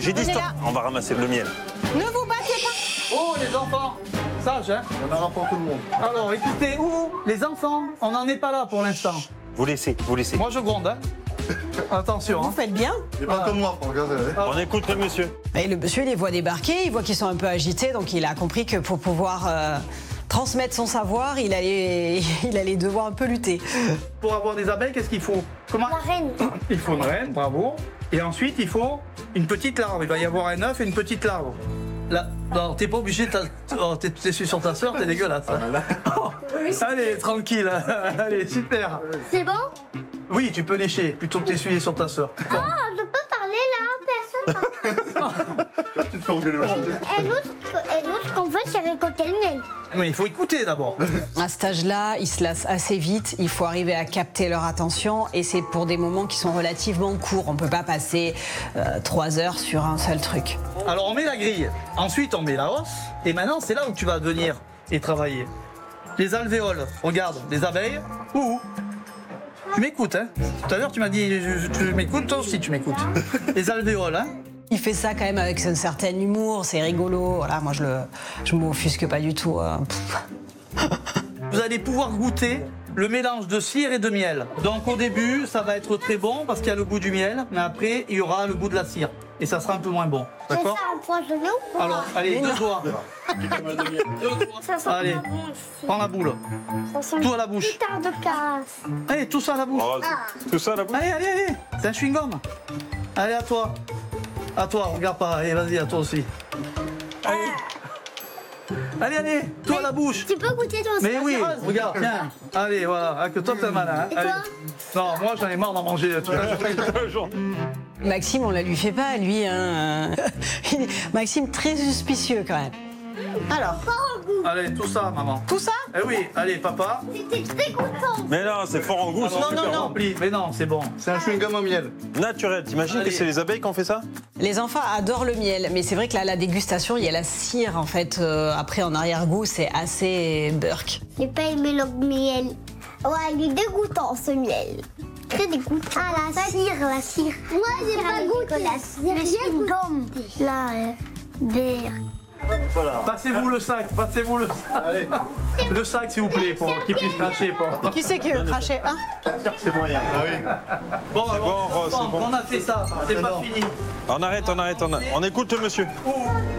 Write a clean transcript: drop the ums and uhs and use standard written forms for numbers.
j'ai dit Venez stop. là. On va ramasser le miel. Ne vous battez pas. Oh, les enfants, sage, hein. On en a pour tout le monde. Alors, écoutez, les enfants, on n'en est pas là pour l'instant. Vous laissez, vous laissez. Moi, je gronde, hein. Attention, Vous hein. faites bien. C'est pas comme moi, regardez. On écoute le monsieur. Et le monsieur, il les voit débarquer, il voit qu'ils sont un peu agités, donc il a compris que pour pouvoir transmettre son savoir, il allait devoir un peu lutter. Pour avoir des abeilles, qu'est-ce qu'il faut? Comment? La reine. Il faut une reine, bravo. Et ensuite, il faut une petite larve. Il va y avoir un œuf et une petite larve. Là, non, t'es pas obligé, t'es sur ta sœur, t'es dégueulasse. Allez, tranquille, allez, super. C'est bon? Oui, tu peux lécher, plutôt que t'essuyer sur ta sœur. Ah, je peux parler là, personne. Tu te fais engueuler. Et nous, ce qu'on fait, c'est récolter le miel. Mais il faut écouter d'abord. À cet âge-là, ils se lassent assez vite, il faut arriver à capter leur attention et c'est pour des moments qui sont relativement courts. On ne peut pas passer 3 heures sur un seul truc. Alors on met la grille, ensuite on met la hausse, et maintenant c'est là où tu vas venir et travailler. Les alvéoles, regarde, les abeilles, ouh. Tu m'écoutes, hein? Tout à l'heure tu m'as dit, tu m'écoutes, toi aussi tu m'écoutes. Les alvéoles, hein? Il fait ça quand même avec un certain humour, c'est rigolo. Voilà, moi je m'offusque pas du tout. Vous allez pouvoir goûter le mélange de cire et de miel. Donc au début, ça va être très bon parce qu'il y a le goût du miel, mais après, il y aura le goût de la cire. Et ça sera un peu moins bon. C'est ça D'accord? empoisonné ou pas? Alors, allez, 2 doigts. Ça sent Allez. pas bon aussi. Prends la boule. Ça sent Tout à la bouche. tard de casse. Allez, tout ça à la bouche. Oh, tout ça là-bas. Allez, allez, allez. C'est un chewing-gum. Allez, à toi. À toi, regarde pas. Allez, vas-y, à toi aussi. Allez. Allez, allez, toi à la bouche. Tu peux goûter toi aussi. Mais oui, regarde, tiens. Allez, voilà. Ah, que toi, t'es malin. Hein. Et Allez. toi? Non, moi, j'en ai marre d'en manger. Tu vois. Maxime, on la lui fait pas, lui. Hein. Maxime, très suspicieux quand même. Alors, Allez, tout ça, maman. tout ça? Eh oui, allez, papa. C'était très content. Mais non, c'est fort en goût, c'est Non, super non, bon. rempli. Mais non, c'est bon. C'est un chewing-gum au miel. Naturel, t'imagines que Allez. c'est les abeilles qui ont fait ça? Les enfants adorent le miel, mais c'est vrai que là, la dégustation, il y a la cire en fait. Après, en arrière-goût, c'est assez burk. J'ai pas aimé le miel. Ouais, il est dégoûtant ce miel. Très dégoûtant. Ah, la cire, la cire. Moi, j'ai pas goûté. La cire, le chewing-gum. Là, vert. Passez-vous le sac, passez-vous le sac. Allez, Le sac, s'il vous plaît, pour qu'il puisse cracher. Pour... Qui c'est qui veut cracher? Hein? c'est moyen. Ah oui. Bon, bon, Rose, c'est bon. on a fait ça, c'est pas fini. On arrête, on écoute le monsieur. Ouh.